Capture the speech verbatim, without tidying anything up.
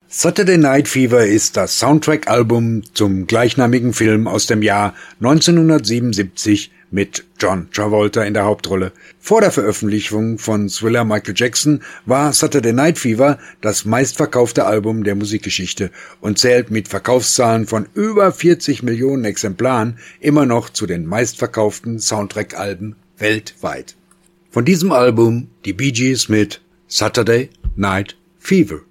Saturday Night Fever ist das Soundtrack-Album zum gleichnamigen Film aus dem Jahr neunzehnhundertsiebenundsiebzig mit John Travolta in der Hauptrolle. Vor der Veröffentlichung von Thriller Michael Jackson war Saturday Night Fever das meistverkaufte Album der Musikgeschichte und zählt mit Verkaufszahlen von über vierzig Millionen Exemplaren immer noch zu den meistverkauften Soundtrack-Alben weltweit. Von diesem Album die Bee Gees mit Saturday Night Fever.